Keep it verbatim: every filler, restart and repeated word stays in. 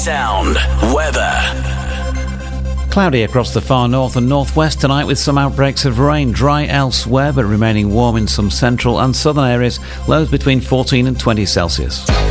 Sound weather. Cloudy across the far north and northwest tonight with some outbreaks of rain. Dry elsewhere but remaining warm in some central and southern areas. Lows between fourteen and twenty Celsius.